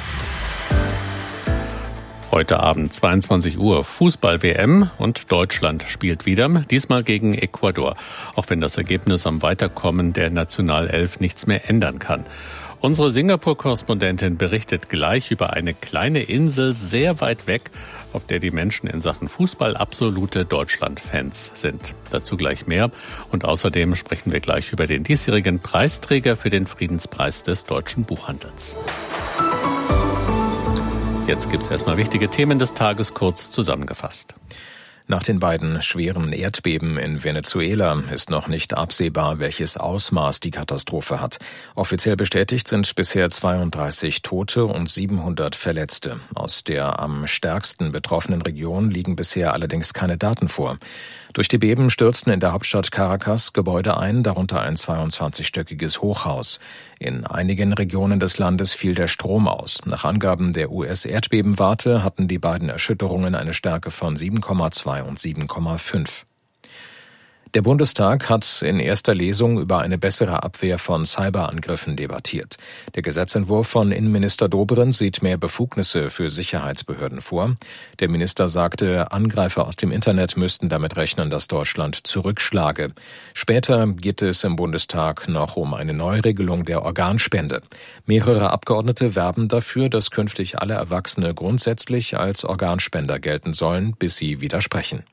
Heute Abend zweiundzwanzig Uhr Fußball-W M und Deutschland spielt wieder, diesmal gegen Ecuador, auch wenn das Ergebnis am Weiterkommen der Nationalelf nichts mehr ändern kann. Unsere Singapur-Korrespondentin berichtet gleich über eine kleine Insel sehr weit weg, auf der die Menschen in Sachen Fußball absolute Deutschland-Fans sind. Dazu gleich mehr. Und außerdem sprechen wir gleich über den diesjährigen Preisträger für den Friedenspreis des deutschen Buchhandels. Jetzt gibt's erstmal wichtige Themen des Tages kurz zusammengefasst. Nach den beiden schweren Erdbeben in Venezuela ist noch nicht absehbar, welches Ausmaß die Katastrophe hat. Offiziell bestätigt sind bisher zweiunddreißig Tote und siebenhundert Verletzte. Aus der am stärksten betroffenen Region liegen bisher allerdings keine Daten vor. Durch die Beben stürzten in der Hauptstadt Caracas Gebäude ein, darunter ein zweiundzwanzigstöckiges Hochhaus. In einigen Regionen des Landes fiel der Strom aus. Nach Angaben der U S-Erdbebenwarte hatten die beiden Erschütterungen eine Stärke von sieben Komma zwei und sieben Komma fünf. Der Bundestag hat in erster Lesung über eine bessere Abwehr von Cyberangriffen debattiert. Der Gesetzentwurf von Innenminister Dobrindt sieht mehr Befugnisse für Sicherheitsbehörden vor. Der Minister sagte, Angreifer aus dem Internet müssten damit rechnen, dass Deutschland zurückschlage. Später geht es im Bundestag noch um eine Neuregelung der Organspende. Mehrere Abgeordnete werben dafür, dass künftig alle Erwachsene grundsätzlich als Organspender gelten sollen, bis sie widersprechen.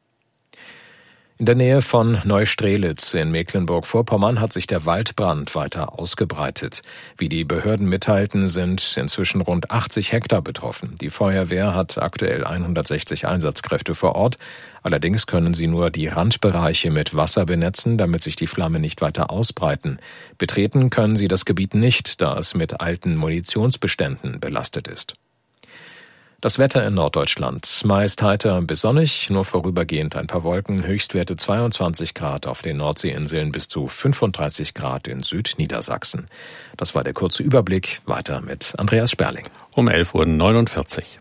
In der Nähe von Neustrelitz in Mecklenburg-Vorpommern hat sich der Waldbrand weiter ausgebreitet. Wie die Behörden mitteilten, sind inzwischen rund achtzig Hektar betroffen. Die Feuerwehr hat aktuell hundertsechzig Einsatzkräfte vor Ort. Allerdings können sie nur die Randbereiche mit Wasser benetzen, damit sich die Flammen nicht weiter ausbreiten. Betreten können sie das Gebiet nicht, da es mit alten Munitionsbeständen belastet ist. Das Wetter in Norddeutschland. Meist heiter bis sonnig, nur vorübergehend ein paar Wolken, Höchstwerte zweiundzwanzig Grad auf den Nordseeinseln bis zu fünfunddreißig Grad in Südniedersachsen. Das war der kurze Überblick. Weiter mit Andreas Sperling. Um elf Uhr neunundvierzig.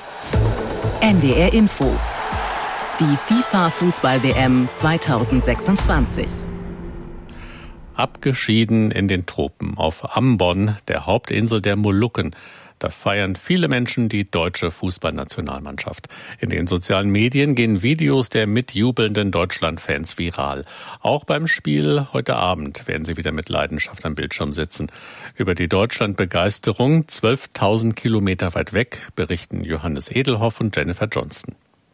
N D R Info. Die FIFA-Fußball-W M zweitausendsechsundzwanzig. Abgeschieden in den Tropen auf Ambon, der Hauptinsel der Molukken. Da feiern viele Menschen die deutsche Fußballnationalmannschaft. In den sozialen Medien gehen Videos der mitjubelnden Deutschland-Fans viral. Auch beim Spiel heute Abend werden sie wieder mit Leidenschaft am Bildschirm sitzen. Über die Deutschland-Begeisterung zwölftausend Kilometer weit weg berichten Johannes Edelhoff und Jennifer Johnston.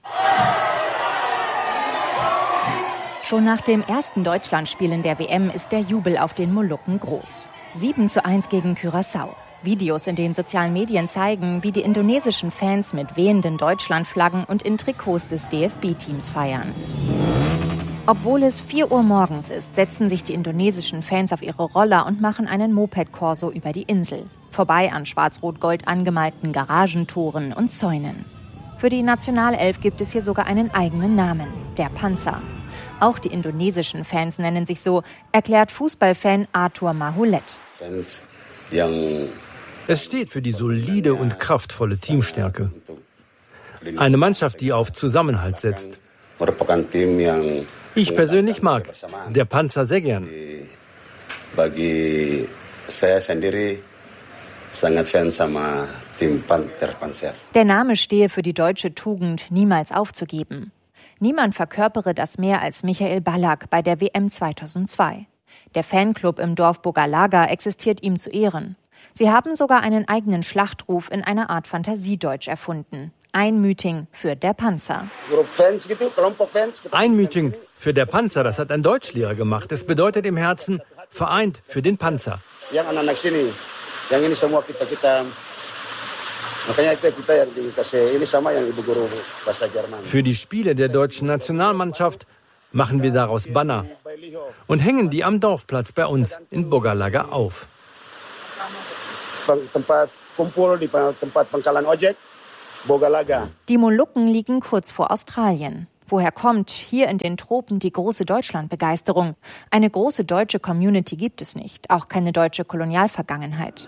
Schon nach dem ersten Deutschlandspiel in der W M ist der Jubel auf den Molukken groß. sieben zu eins gegen Curaçao. Videos in den sozialen Medien zeigen, wie die indonesischen Fans mit wehenden Deutschlandflaggen und in Trikots des D F B-Teams feiern. Obwohl es vier Uhr morgens ist, setzen sich die indonesischen Fans auf ihre Roller und machen einen Moped-Korso über die Insel. Vorbei an schwarz-rot-gold angemalten Garagentoren und Zäunen. Für die Nationalelf gibt es hier sogar einen eigenen Namen, der Panzer. Auch die indonesischen Fans nennen sich so, erklärt Fußballfan Arthur Mahulet. Es steht für die solide und kraftvolle Teamstärke. Eine Mannschaft, die auf Zusammenhalt setzt. Ich persönlich mag der Panzer sehr gern. Der Name stehe für die deutsche Tugend, niemals aufzugeben. Niemand verkörpere das mehr als Michael Ballack bei der W M zweitausendzwei. Der Fanclub im Dorf Bogalaga existiert ihm zu Ehren. Sie haben sogar einen eigenen Schlachtruf in einer Art Fantasiedeutsch erfunden. Ein Meeting für der Panzer. Ein Meeting für der Panzer, das hat ein Deutschlehrer gemacht. Es bedeutet im Herzen, vereint für den Panzer. Für die Spiele der deutschen Nationalmannschaft machen wir daraus Banner und hängen die am Dorfplatz bei uns in Bogalaga auf. Die Molukken liegen kurz vor Australien. Woher kommt hier in den Tropen die große Deutschlandbegeisterung? Eine große deutsche Community gibt es nicht, auch keine deutsche Kolonialvergangenheit.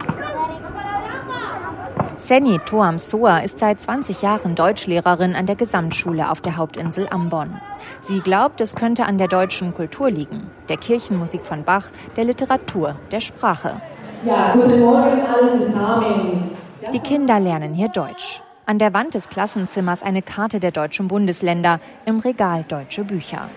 Seni Toam Soa ist seit zwanzig Jahren Deutschlehrerin an der Gesamtschule auf der Hauptinsel Ambon. Sie glaubt, es könnte an der deutschen Kultur liegen, der Kirchenmusik von Bach, der Literatur, der Sprache. Ja, guten Morgen alle zusammen. Die Kinder lernen hier Deutsch. An der Wand des Klassenzimmers eine Karte der deutschen Bundesländer, im Regal deutsche Bücher.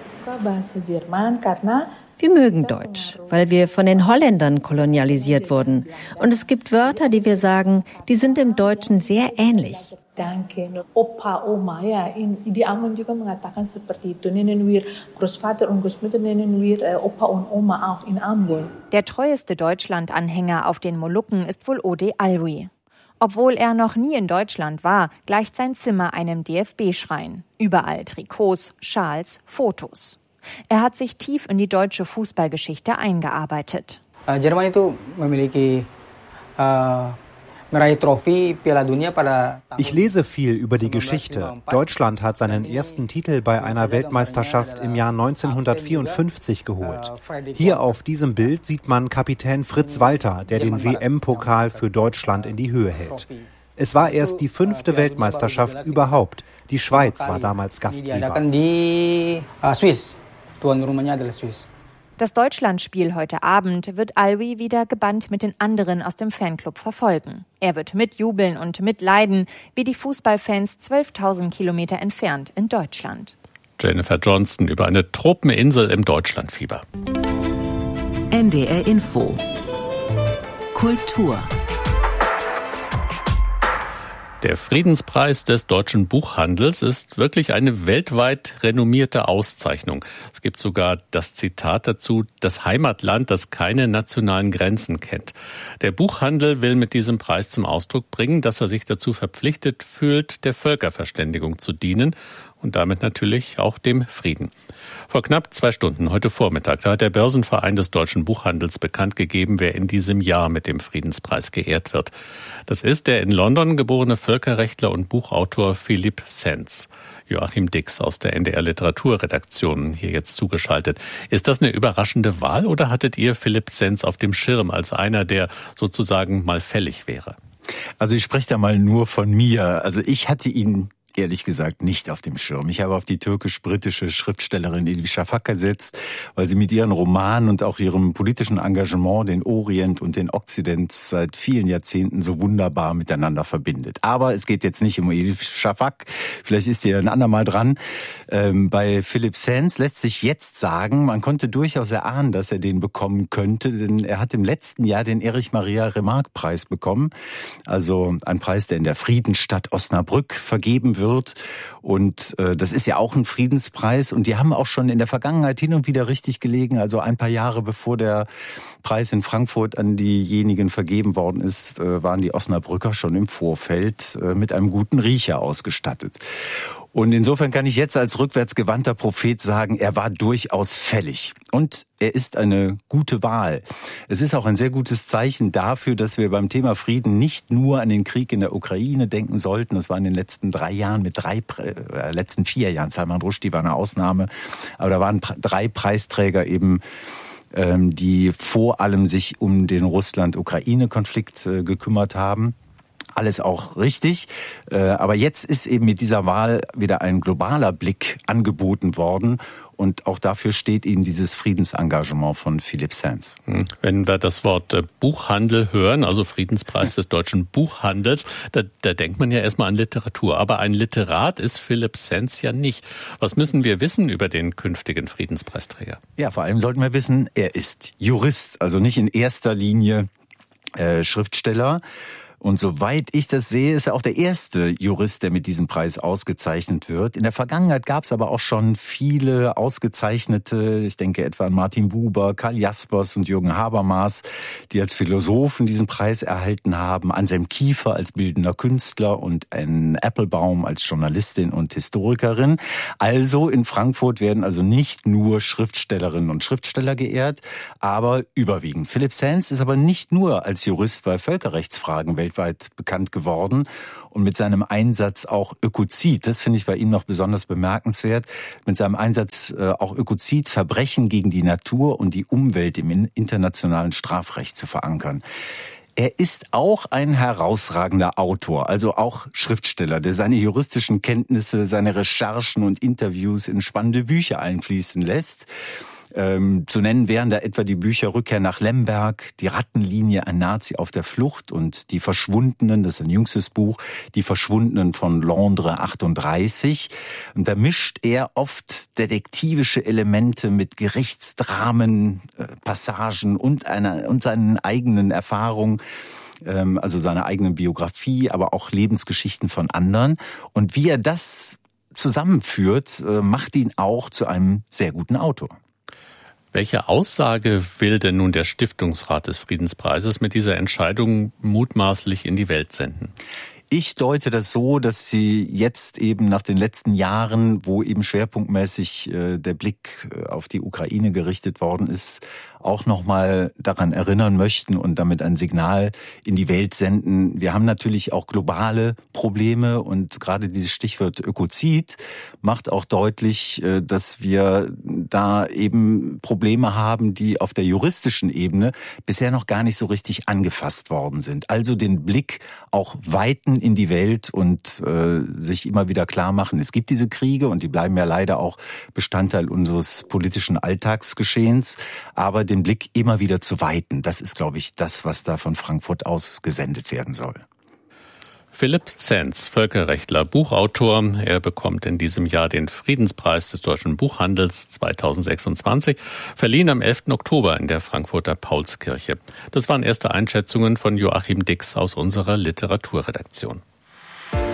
Wir mögen Deutsch, weil wir von den Holländern kolonialisiert wurden. Und es gibt Wörter, die wir sagen, die sind im Deutschen sehr ähnlich. Danke. Opa, Oma, ja, in, die Ambon juga mengatakan seperti itu. Nennen wir Großvater und Großmutter, nennen wir äh, Opa und Oma auch in Ambon. Der treueste Deutschland-Anhänger auf den Molukken ist wohl Ode Alwi. Obwohl er noch nie in Deutschland war, gleicht sein Zimmer einem D F B-Schrein. Überall Trikots, Schals, Fotos. Er hat sich tief in die deutsche Fußballgeschichte eingearbeitet. Jerman itu memiliki meraih Trophäe Piala Dunia pada. Ich lese viel über die Geschichte. Deutschland hat seinen ersten Titel bei einer Weltmeisterschaft im Jahr neunzehnhundertvierundfünfzig geholt. Hier auf diesem Bild sieht man Kapitän Fritz Walter, der den W M-Pokal für Deutschland in die Höhe hält. Es war erst die fünfte Weltmeisterschaft überhaupt. Die Schweiz war damals Gastgeber. Das Deutschlandspiel heute Abend wird Alwi wieder gebannt mit den anderen aus dem Fanclub verfolgen. Er wird mitjubeln und mitleiden, wie die Fußballfans zwölftausend Kilometer entfernt in Deutschland. Jennifer Johnston über eine Tropeninsel im Deutschlandfieber. N D R Info. Kultur. Der Friedenspreis des deutschen Buchhandels ist wirklich eine weltweit renommierte Auszeichnung. Es gibt sogar das Zitat dazu: Das Heimatland, das keine nationalen Grenzen kennt. Der Buchhandel will mit diesem Preis zum Ausdruck bringen, dass er sich dazu verpflichtet fühlt, der Völkerverständigung zu dienen und damit natürlich auch dem Frieden. Vor knapp zwei Stunden, heute Vormittag, da hat der Börsenverein des deutschen Buchhandels bekannt gegeben, wer in diesem Jahr mit dem Friedenspreis geehrt wird. Das ist der in London geborene Völkerrechtler und Buchautor Philipp Sands. Joachim Dix aus der N D R Literaturredaktion hier jetzt zugeschaltet. Ist das eine überraschende Wahl oder hattet ihr Philipp Sands auf dem Schirm als einer, der sozusagen mal fällig wäre? Also ich spreche da mal nur von mir. Also ich hatte ihn ehrlich gesagt nicht auf dem Schirm. Ich habe auf die türkisch-britische Schriftstellerin Elif Shafak gesetzt, weil sie mit ihren Romanen und auch ihrem politischen Engagement den Orient und den Okzident seit vielen Jahrzehnten so wunderbar miteinander verbindet. Aber es geht jetzt nicht um Elif Shafak, vielleicht ist sie ein andermal dran. Ähm, bei Philipp Sands lässt sich jetzt sagen, man konnte durchaus erahnen, dass er den bekommen könnte, denn er hat im letzten Jahr den Erich-Maria-Remarque-Preis bekommen, also ein Preis, der in der Friedensstadt Osnabrück vergeben wird. wird. Und äh, das ist ja auch ein Friedenspreis. Und die haben auch schon in der Vergangenheit hin und wieder richtig gelegen. Also ein paar Jahre bevor der Preis in Frankfurt an diejenigen vergeben worden ist, äh, waren die Osnabrücker schon im Vorfeld äh, mit einem guten Riecher ausgestattet. Und insofern kann ich jetzt als rückwärtsgewandter Prophet sagen, er war durchaus fällig. Und er ist eine gute Wahl. Es ist auch ein sehr gutes Zeichen dafür, dass wir beim Thema Frieden nicht nur an den Krieg in der Ukraine denken sollten. Das war in den letzten drei Jahren mit drei, äh, letzten vier Jahren, Salman Rushdie war eine Ausnahme. Aber da waren drei Preisträger eben, ähm, die vor allem sich um den Russland-Ukraine-Konflikt äh, gekümmert haben. Alles auch richtig. Aber jetzt ist eben mit dieser Wahl wieder ein globaler Blick angeboten worden. Und auch dafür steht eben dieses Friedensengagement von Philippe Sands. Wenn wir das Wort Buchhandel hören, also Friedenspreis des deutschen Buchhandels, da, da denkt man ja erstmal an Literatur. Aber ein Literat ist Philippe Sands ja nicht. Was müssen wir wissen über den künftigen Friedenspreisträger? Ja, vor allem sollten wir wissen, er ist Jurist, also nicht in erster Linie äh, Schriftsteller. Und soweit ich das sehe, ist er auch der erste Jurist, der mit diesem Preis ausgezeichnet wird. In der Vergangenheit gab es aber auch schon viele ausgezeichnete, ich denke etwa an Martin Buber, Karl Jaspers und Jürgen Habermas, die als Philosophen diesen Preis erhalten haben. Anselm Kiefer als bildender Künstler und Anne Applebaum als Journalistin und Historikerin. Also in Frankfurt werden also nicht nur Schriftstellerinnen und Schriftsteller geehrt, aber überwiegend. Philippe Sands ist aber nicht nur als Jurist bei Völkerrechtsfragen weltweit weltweit bekannt geworden und mit seinem Einsatz auch Ökozid, das finde ich bei ihm noch besonders bemerkenswert, mit seinem Einsatz äh, auch Ökozid, Verbrechen gegen die Natur und die Umwelt im internationalen Strafrecht zu verankern. Er ist auch ein herausragender Autor, also auch Schriftsteller, der seine juristischen Kenntnisse, seine Recherchen und Interviews in spannende Bücher einfließen lässt. Ähm, zu nennen wären da etwa die Bücher Rückkehr nach Lemberg, Die Rattenlinie, ein Nazi auf der Flucht und Die Verschwundenen, das ist ein jüngstes Buch, Die Verschwundenen von Londres achtunddreißig. Und da mischt er oft detektivische Elemente mit Gerichtsdramen, äh, Passagen und, einer, und seinen eigenen Erfahrungen. Ähm, also seiner eigenen Biografie, aber auch Lebensgeschichten von anderen. Und wie er das zusammenführt, äh, macht ihn auch zu einem sehr guten Autor. Welche Aussage will denn nun der Stiftungsrat des Friedenspreises mit dieser Entscheidung mutmaßlich in die Welt senden? Ich deute das so, dass sie jetzt eben nach den letzten Jahren, wo eben schwerpunktmäßig äh, der Blick auf die Ukraine gerichtet worden ist, auch nochmal daran erinnern möchten und damit ein Signal in die Welt senden. Wir haben natürlich auch globale Probleme und gerade dieses Stichwort Ökozid macht auch deutlich, dass wir da eben Probleme haben, die auf der juristischen Ebene bisher noch gar nicht so richtig angefasst worden sind. Also den Blick auch weiten in die Welt und äh, sich immer wieder klar machen, es gibt diese Kriege und die bleiben ja leider auch Bestandteil unseres politischen Alltagsgeschehens, aber den Blick immer wieder zu weiten. Das ist, glaube ich, das, was da von Frankfurt aus gesendet werden soll. Philippe Sands, Völkerrechtler, Buchautor. Er bekommt in diesem Jahr den Friedenspreis des deutschen Buchhandels zweitausendsechsundzwanzig, verliehen am elften Oktober in der Frankfurter Paulskirche. Das waren erste Einschätzungen von Joachim Dix aus unserer Literaturredaktion.